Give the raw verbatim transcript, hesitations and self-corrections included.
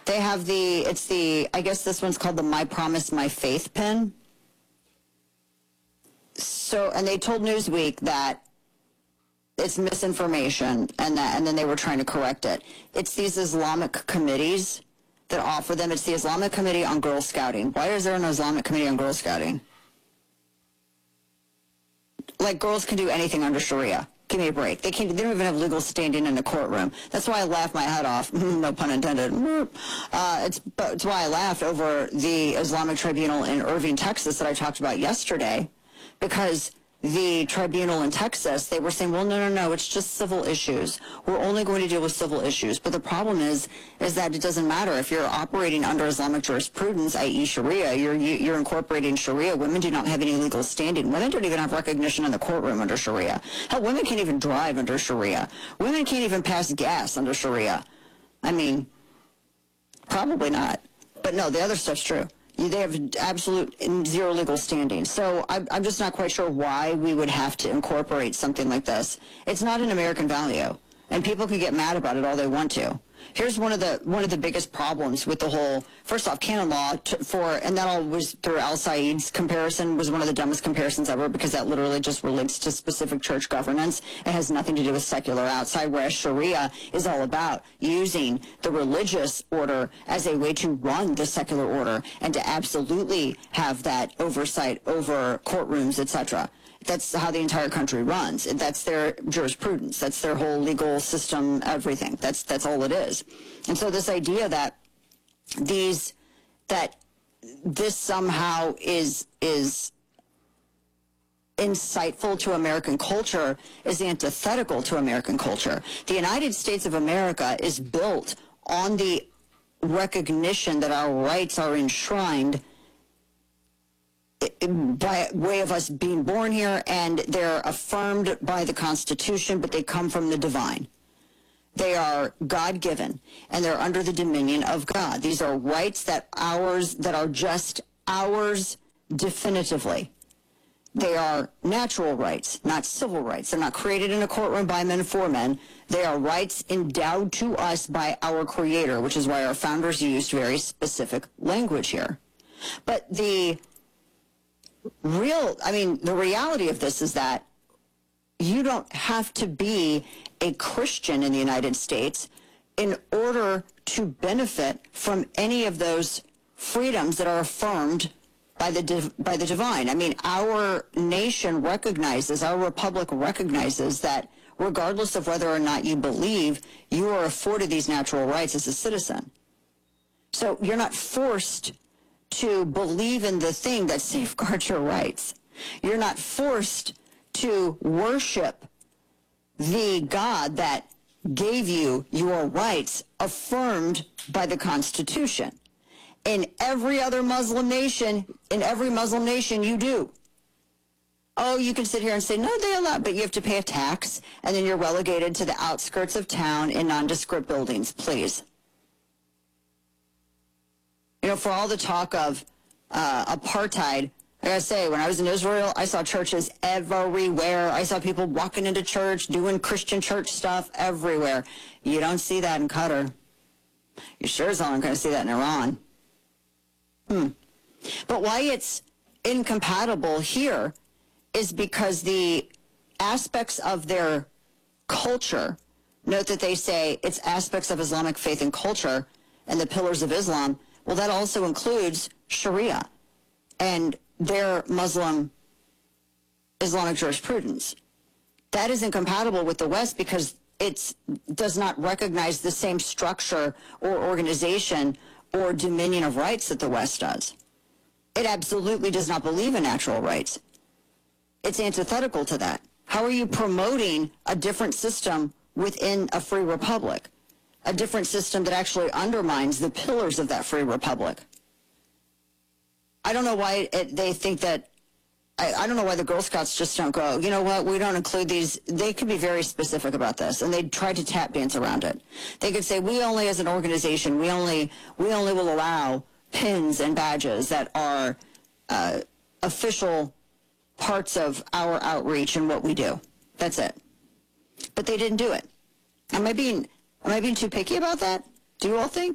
They have the, it's the, I guess this one's called the My Promise, My Faith pin. So, and they told Newsweek that it's misinformation and that, and then they were trying to correct it. It's these Islamic committees that offer them. It's the Islamic Committee on Girl Scouting. Why is there an Islamic Committee on Girl Scouting? Like, girls can do anything under Sharia. Give me a break. They can't. They don't even have legal standing in the courtroom. That's why I laughed my head off. No pun intended. Uh, it's, but it's why I laughed over the Islamic Tribunal in Irving, Texas, that I talked about yesterday, because the tribunal in Texas, they were saying, well, no, no, no, it's just civil issues. We're only going to deal with civil issues. But the problem is, is that it doesn't matter if you're operating under Islamic jurisprudence, that is. Sharia, you're, you're incorporating Sharia. Women do not have any legal standing. Women don't even have recognition in the courtroom under Sharia. Hell, women can't even drive under Sharia. Women can't even pass gas under Sharia. I mean, probably not. But no, the other stuff's true. They have absolute zero legal standing. So I'm, I'm just not quite sure why we would have to incorporate something like this. It's not an American value, and people can get mad about it all they want to. Here's one of the one of the biggest problems with the whole, first off, canon law t- for, and that all was through Al Said's comparison, was one of the dumbest comparisons ever, because that literally just relates to specific church governance. It has nothing to do with secular outside, whereas Sharia is all about using the religious order as a way to run the secular order and to absolutely have that oversight over courtrooms, et cetera. That's how the entire country runs. That's their jurisprudence. That's their whole legal system, everything. That's that's all it is. And so this idea that these that this somehow is is insightful to American culture is antithetical to American culture. The United States of America is built on the recognition that our rights are enshrined by way of us being born here, and they're affirmed by the Constitution, but they come from the divine. They are God-given, and they're under the dominion of God. These are rights that ours, that are just ours definitively. They are natural rights, not civil rights. They're not created in a courtroom by men for men. They are rights endowed to us by our Creator, which is why our founders used very specific language here. But the real, I mean, the reality of this is that you don't have to be a Christian in the United States in order to benefit from any of those freedoms that are affirmed by the div- by the divine. I mean, our nation recognizes, our republic recognizes that regardless of whether or not you believe, you are afforded these natural rights as a citizen. So you're not forced to believe in the thing that safeguards your rights. You're not forced to worship the God that gave you your rights affirmed by the Constitution. In every other Muslim nation, in every Muslim nation, you do. Oh, you can sit here and say, no, they allow, but you have to pay a tax, and then you're relegated to the outskirts of town in nondescript buildings, please. You know, for all the talk of uh, apartheid, I gotta say, when I was in Israel, I saw churches everywhere. I saw people walking into church, doing Christian church stuff everywhere. You don't see that in Qatar. You sure as hell aren't going to see that in Iran. Hmm. But why it's incompatible here is because the aspects of their culture, note that they say it's aspects of Islamic faith and culture and the pillars of Islam. Well, that also includes Sharia and their Muslim Islamic jurisprudence. That is incompatible with the West because it does not recognize the same structure or organization or dominion of rights that the West does. It absolutely does not believe in natural rights. It's antithetical to that. How are you promoting a different system within a free republic? A different system that actually undermines the pillars of that free republic. I don't know why it, they think that, I, I don't know why the Girl Scouts just don't go, you know what, we don't include these. They could be very specific about this, and they try to tap dance around it. They could say, we only as an organization, we only, we only will allow pins and badges that are uh, official parts of our outreach and what we do. That's it. But they didn't do it. Am I being... Am I being too picky about that? Do you all think?